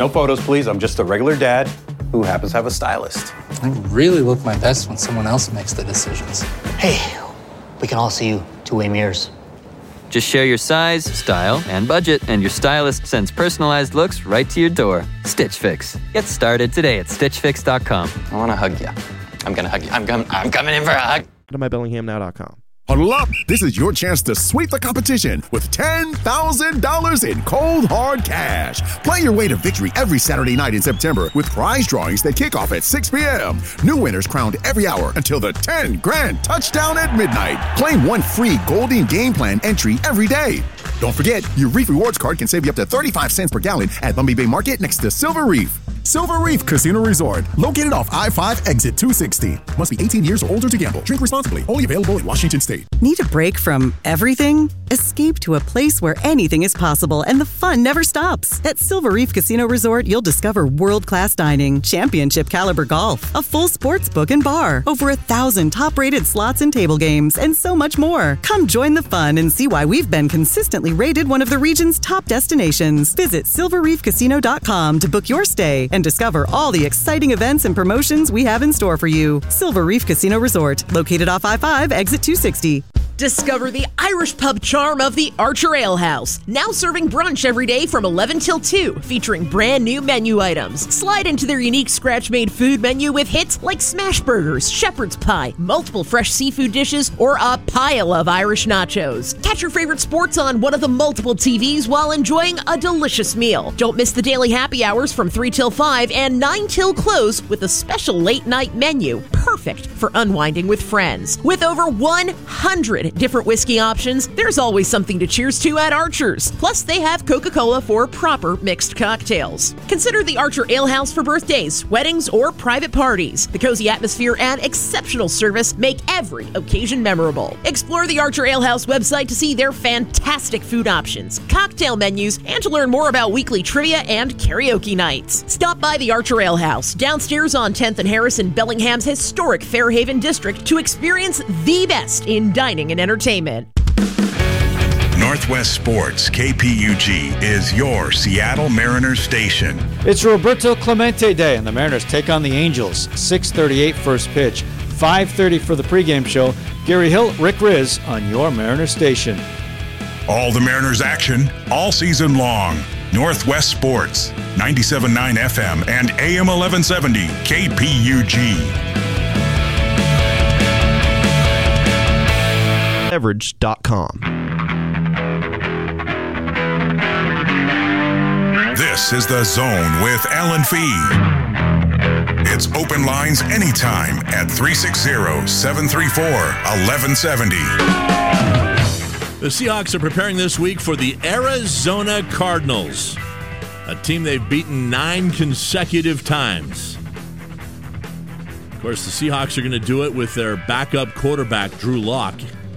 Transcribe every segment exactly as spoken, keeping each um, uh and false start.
No photos, please. I'm just a regular dad who happens to have a stylist. I really look my best when someone else makes the decisions. Hey, we can all see you two-way mirrors. Just share your size, style, and budget, and your stylist sends personalized looks right to your door. Stitch Fix. Get started today at stitch fix dot com. I want to hug you. I'm going to hug you. I'm, com- I'm coming in for a hug. To my bellingham now dot com. Huddle up! This is your chance to sweep the competition with ten thousand dollars in cold, hard cash. Play your way to victory every Saturday night in September with prize drawings that kick off at six p.m. New winners crowned every hour until the ten grand touchdown at midnight. Claim one free Golden Game Plan entry every day. Don't forget, your Reef Rewards card can save you up to thirty-five cents per gallon at Lumby Bay Market next to Silver Reef. Silver Reef Casino Resort, located off I five exit two sixty. Must be eighteen years or older to gamble. Drink responsibly. Only available in Washington State. Need a break from everything? Escape to a place where anything is possible and the fun never stops. At Silver Reef Casino Resort, you'll discover world-class dining, championship caliber golf, a full sports book and bar, over a thousand top-rated slots and table games, and so much more. Come join the fun and see why we've been consistently rated one of the region's top destinations. Visit silver reef casino dot com to book your stay and discover all the exciting events and promotions we have in store for you. Silver Reef Casino Resort, located off I five, exit two sixty. Discover the Irish pub charm of the Archer Ale House. Now serving brunch every day from eleven till two, featuring brand new menu items. Slide into their unique scratch-made food menu with hits like smash burgers, shepherd's pie, multiple fresh seafood dishes, or a pile of Irish nachos. Catch your favorite sports on one of the multiple T Vs while enjoying a delicious meal. Don't miss the daily happy hours from three till five and nine till close with a special late-night menu, perfect for unwinding with friends. With over one hundred different whiskey options, there's always something to cheers to at Archer's. Plus, they have Coca-Cola for proper mixed cocktails. Consider the Archer Ale House for birthdays, weddings, or private parties. The cozy atmosphere and exceptional service make every occasion memorable. Explore the Archer Ale House website to see their fantastic food options, cocktail menus, and to learn more about weekly trivia and karaoke nights. Stop by the Archer Ale House, downstairs on tenth and Harris in Bellingham's historic Fairhaven district, to experience the best in dining and entertainment. Northwest Sports K P U G is your Seattle Mariners station. It's Roberto Clemente Day, and the Mariners take on the Angels. six thirty-eight first pitch, five thirty for the pregame show. Gary Hill, Rick Riz on your Mariners station. All the Mariners action, all season long. Northwest Sports, ninety-seven point nine F M and A M eleven seventy K P U G. Beverage dot com. This is The Zone with Alan Fee. It's open lines anytime at three six zero, seven three four, one one seven zero. The Seahawks are preparing this week for the Arizona Cardinals, a team they've beaten nine consecutive times. Of course, the Seahawks are going to do it with their backup quarterback, Drew Lock,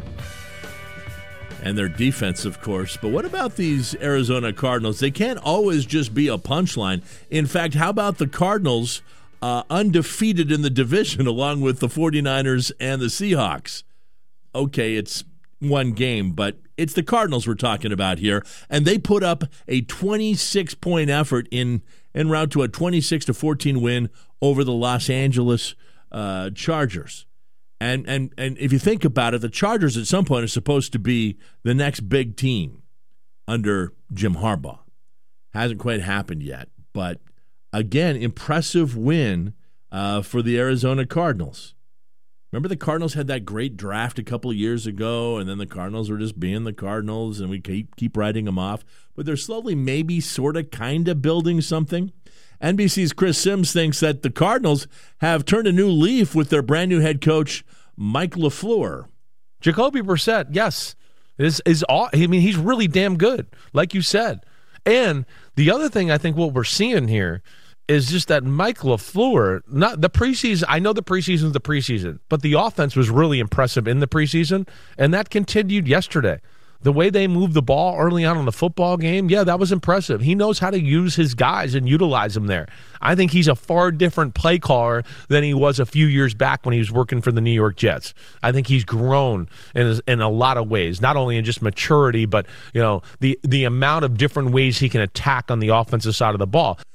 and their defense, of course. But what about these Arizona Cardinals? They can't always just be a punchline. In fact, how about the Cardinals uh, undefeated in the division along with the 49ers and the Seahawks? Okay, it's one game, but it's the Cardinals we're talking about here. And they put up a twenty-six point effort in en route to a twenty-six to fourteen win over the Los Angeles uh, Chargers. And and and if you think about it, the Chargers at some point are supposed to be the next big team under Jim Harbaugh. Hasn't quite happened yet. But, again, impressive win uh, for the Arizona Cardinals. Remember the Cardinals had that great draft a couple of years ago, and then the Cardinals were just being the Cardinals, and we keep, keep writing them off. But they're slowly maybe sort of kind of building something. N B C's Chris Sims thinks that the Cardinals have turned a new leaf with their brand new head coach, Mike LaFleur. Jacoby Brissett, yes, is is all, I mean, he's really damn good, like you said. And the other thing I think what we're seeing here is just that Mike LaFleur, not the preseason, I know the preseason is the preseason, but the offense was really impressive in the preseason, and that continued yesterday. The way they moved the ball early on in the football game, yeah, that was impressive. He knows how to use his guys and utilize them there. I think he's a far different play caller than he was a few years back when he was working for the New York Jets. I think he's grown in, in a lot of ways, not only in just maturity, but you know the, the amount of different ways he can attack on the offensive side of the ball.